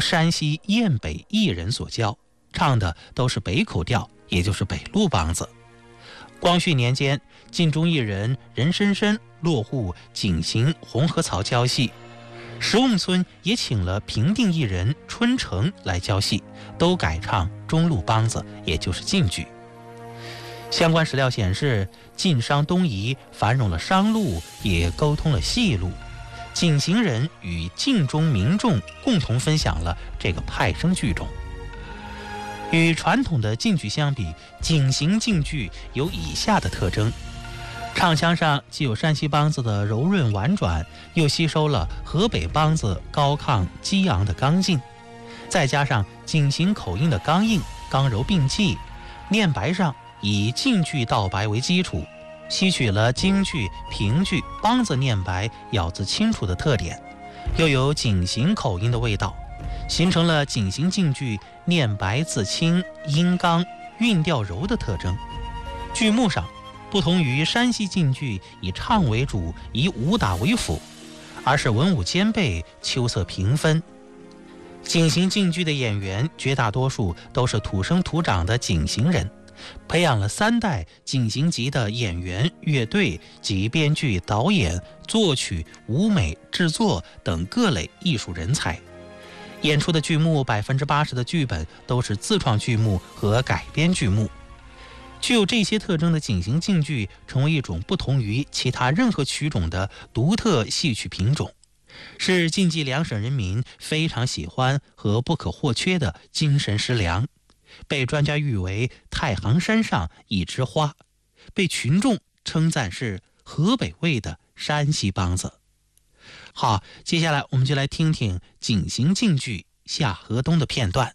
山西燕北艺人所教，唱的都是北口调，也就是北路梆子。光绪年间，晋中艺人任深深落户景行红河槽教戏，石瓮村也请了平定艺人春城来教戏，都改唱中路梆子，也就是晋剧。相关史料显示，晋商东移，繁荣了商路，也沟通了戏路。景行人与晋中民众共同分享了这个派生剧种。与传统的晋剧相比，景行晋剧有以下的特征：唱腔上既有山西梆子的柔润婉转，又吸收了河北梆子高亢激昂的刚劲，再加上景行口音的刚硬刚柔并济，念白上以晋剧道白为基础，吸取了京剧、评剧、梆子念白咬字清楚的特点，又有景行口音的味道，形成了景行晋剧念白字清、音刚、韵调柔的特征。剧目上不同于山西晋剧以唱为主，以武打为辅，而是文武兼备，秋色平分。景行晋剧的演员绝大多数都是土生土长的景行人，培养了3代景行级的演员、乐队及编剧、导演、作曲、舞美、制作等各类艺术人才。演出的剧目80%的剧本都是自创剧目和改编剧目。具有这些特征的景行晋剧成为一种不同于其他任何曲种的独特戏曲品种，是晋冀两省人民非常喜欢和不可或缺的精神食粮，被专家誉为太行山上一枝花，被群众称赞是河北味的山西梆子。好，接下来我们就来听听景行晋剧夏河东的片段。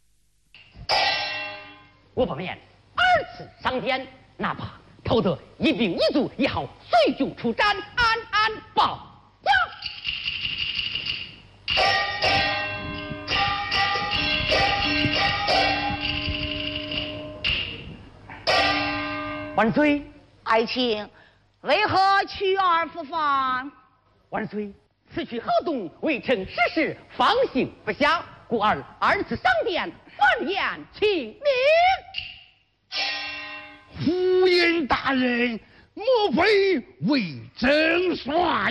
我不免二次上天，哪怕偷得一兵一卒，也好随就出战，安安保家。万岁！ 爱卿，为何去而复返？ 万岁！此去河东，未成实事，放心不下，故二次上殿，万言请命。 胡言大人，莫非为正帅而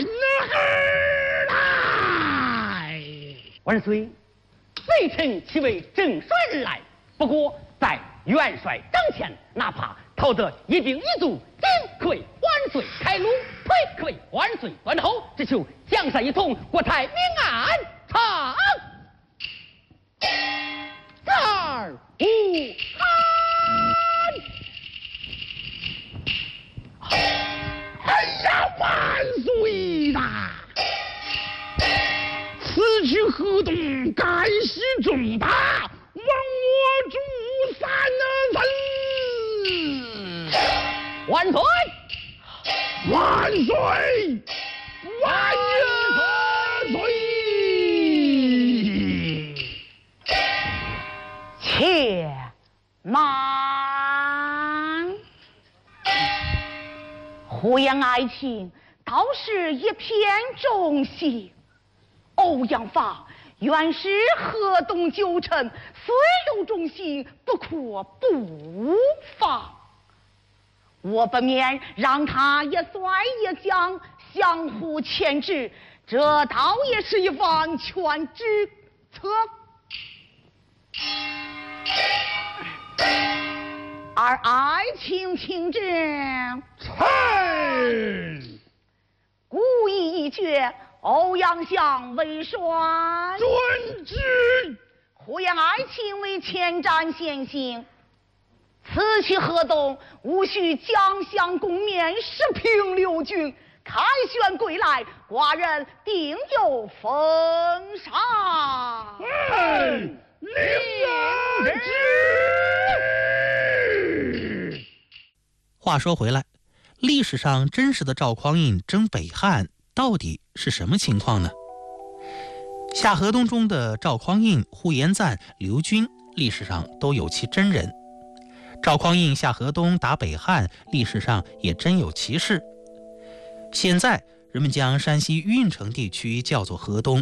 来？ 万岁，微臣岂为正帅而来？不过在元帅帐前，哪怕逃得一兵一卒，进可为万岁开路，退可为万岁断后，只求江山一统，国泰民安，长在武汉。 哎呀，万岁呐！此去河东，改系重大，望我主三人。 万岁！ 万岁！万岁！ 且慢。胡言爱卿，倒是一片忠心。欧阳发原是河东旧臣，虽有忠心，不可不防。我不免让他一帅一将相互牵制，这倒也是一方权之策。而爱卿听之， 臣故意一决，欧阳相为帅， 遵旨。 胡言爱卿为前瞻先行，此去河东，务须将相共面10平6郡，凯旋归来，寡人定有封赏。 令人知。 话说回来，历史上真实的赵匡胤征北汉到底是什么情况呢？夏河东中的赵匡胤、呼延赞、刘军历史上都有其真人。赵匡胤夏河东打北汉，历史上也真有其事。现在人们将山西运城地区叫做河东，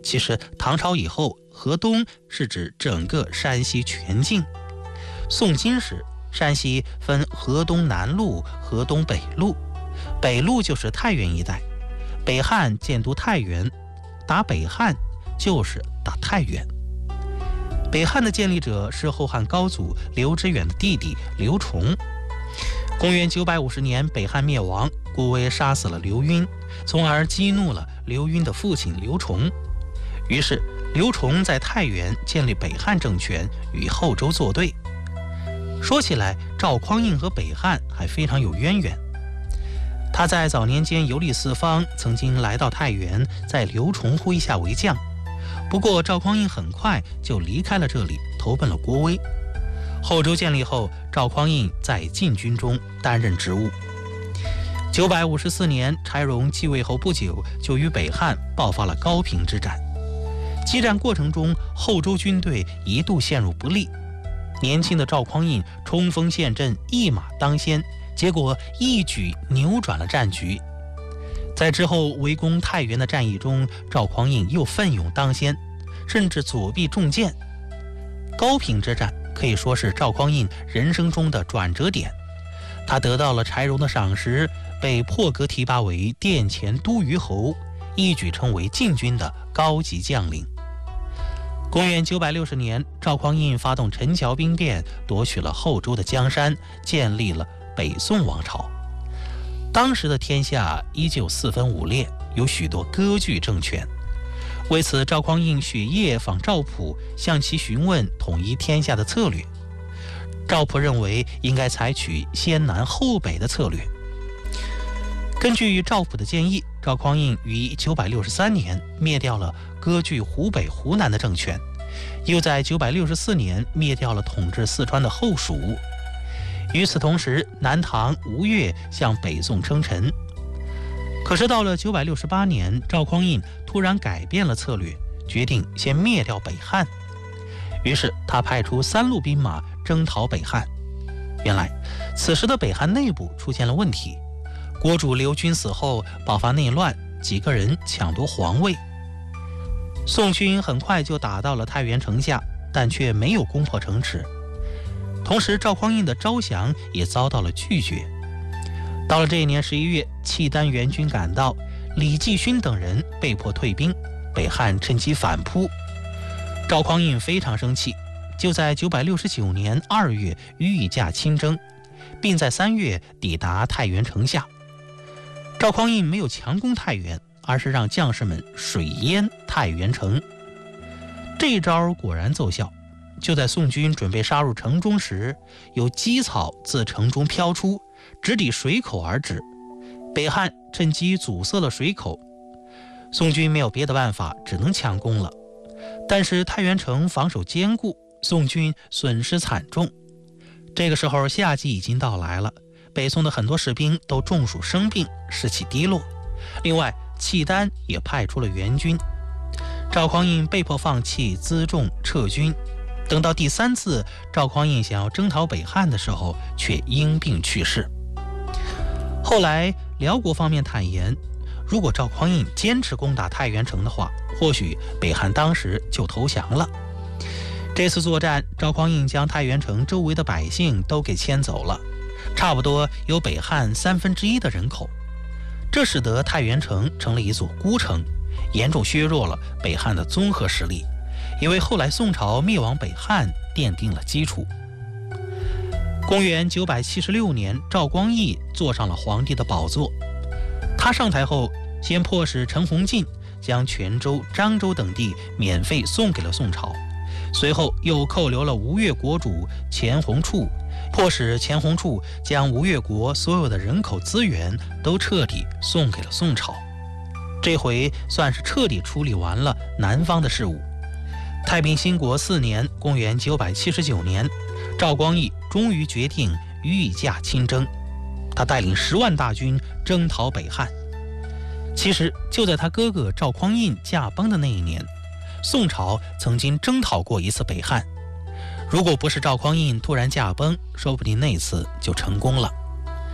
其实唐朝以后，河东是指整个山西全境。宋金时，山西分河东南路、河东北路，北路就是太原一带。北汉建都太原，打北汉就是打太原。北汉的建立者是后汉高祖刘知远的弟弟刘崇。公元950年，北汉灭亡，郭威杀死了刘赟，从而激怒了刘赟的父亲刘崇。于是刘崇在太原建立北汉政权，与后周作对。说起来，赵匡胤和北汉还非常有渊源。他在早年间游历四方，曾经来到太原，在刘崇麾下为将。不过赵匡胤很快就离开了这里，投奔了郭威。后周建立后，赵匡胤在禁军中担任职务。954年，柴荣继位后不久，就与北汉爆发了高平之战。激战过程中，后周军队一度陷入不利。年轻的赵匡胤冲锋陷阵，一马当先，结果一举扭转了战局。在之后围攻太原的战役中，赵匡胤又奋勇当先，甚至左臂中箭。高平之战可以说是赵匡胤人生中的转折点，他得到了柴荣的赏识，被破格提拔为殿前都虞侯，一举成为禁军的高级将领。公元960年，赵匡胤发动陈桥兵变，夺取了后周的江山，建立了北宋王朝。当时的天下依旧四分五裂，有许多割据政权。为此，赵匡胤雪夜访赵普，向其询问统一天下的策略。赵普认为应该采取先南后北的策略。根据赵普的建议，赵匡胤于963年灭掉了割据湖北、湖南的政权，又在964年灭掉了统治四川的后蜀。与此同时，南唐、吴越向北宋称臣。可是到了968年，赵匡胤突然改变了策略，决定先灭掉北汉。于是他派出3路兵马征讨北汉。原来此时的北汉内部出现了问题，国主刘军死后爆发内乱，几个人抢夺皇位。宋军很快就打到了太原城下，但却没有攻破城池。同时赵匡胤的招降也遭到了拒绝。到了这一年11月，契丹援军赶到，李继勋等人被迫退兵，北汉趁机反扑。赵匡胤非常生气，就在969年2月予以驾亲征，并在3月抵达太原城下。赵匡胤没有强攻太原，而是让将士们水淹太原城。这一招果然奏效。就在宋军准备杀入城中时，有积草自城中飘出，直抵水口而止。北汉趁机阻塞了水口，宋军没有别的办法，只能强攻了。但是太原城防守坚固，宋军损失惨重。这个时候夏季已经到来了，北宋的很多士兵都中暑生病，士气低落。另外契丹也派出了援军，赵匡胤被迫放弃辎重撤军。等到第3次赵匡胤想要征讨北汉的时候，却因病去世。后来辽国方面坦言，如果赵匡胤坚持攻打太原城的话，或许北汉当时就投降了。这次作战，赵匡胤将太原城周围的百姓都给迁走了，差不多有北汉1/3的人口。这使得太原城成了一座孤城，严重削弱了北汉的综合实力，也为后来宋朝灭亡北汉奠定了基础。公元976年，赵光义坐上了皇帝的宝座。他上台后，先迫使陈洪进将泉州、漳州等地免费送给了宋朝，随后又扣留了吴越国主钱弘处，迫使钱弘处将吴越国所有的人口资源都彻底送给了宋朝。这回算是彻底处理完了南方的事务。太平兴国4年，公元979年，赵光义终于决定予以驾亲征。他带领10万大军征讨北汉。其实就在他哥哥赵匡胤驾崩的那一年，宋朝曾经征讨过一次北汉。如果不是赵匡胤突然驾崩，说不定那次就成功了。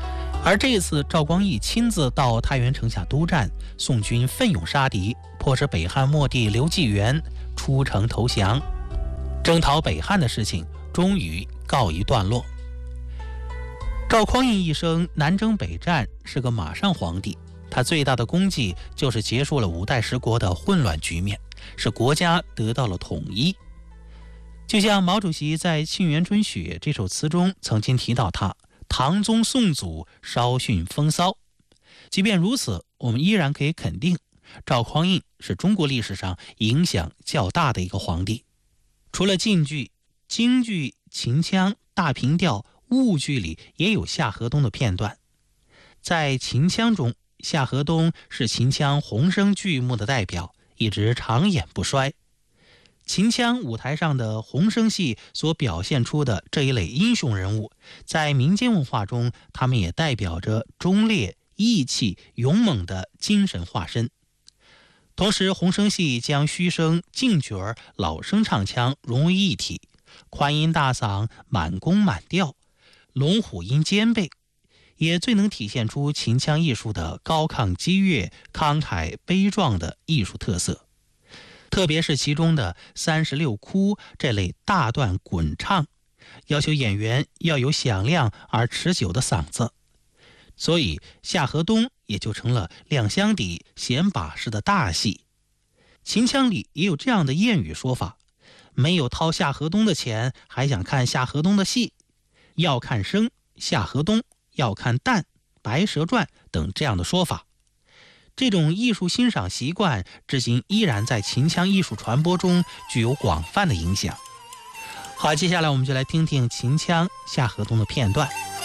而这一次赵光义亲自到太原城下督战，宋军奋勇杀敌，迫使北汉末帝刘继元出城投降，征讨北汉的事情终于告一段落。赵匡胤一生南征北战，是个马上皇帝，他最大的功绩就是结束了五代十国的混乱局面，使国家得到了统一。就像毛主席在《沁园春·雪》这首词中曾经提到他唐宗宋祖稍逊风骚。即便如此，我们依然可以肯定，赵匡胤是中国历史上影响较大的一个皇帝。除了晋剧、京剧、秦腔、大平调、婺剧里也有夏河东的片段。在秦腔中，夏河东是秦腔洪声剧目的代表，一直长演不衰。秦腔舞台上的洪声戏所表现出的这一类英雄人物，在民间文化中，他们也代表着忠烈、义气、勇猛的精神化身。同时，洪声戏将虚声、净角儿、老生唱腔融为一体，宽音大嗓、满宫满调，龙虎音兼备，也最能体现出秦腔艺术的高亢激越、慷慨悲壮的艺术特色。特别是其中的36哭这类大段滚唱，要求演员要有响亮而持久的嗓子，所以夏河东也就成了两相抵、显把式的大戏。秦腔里也有这样的谚语说法：没有掏夏河东的钱，还想看夏河东的戏，要看生夏河东，要看旦白蛇传等这样的说法。这种艺术欣赏习惯至今依然在秦腔艺术传播中具有广泛的影响。好，接下来我们就来听听秦腔夏河东的片段。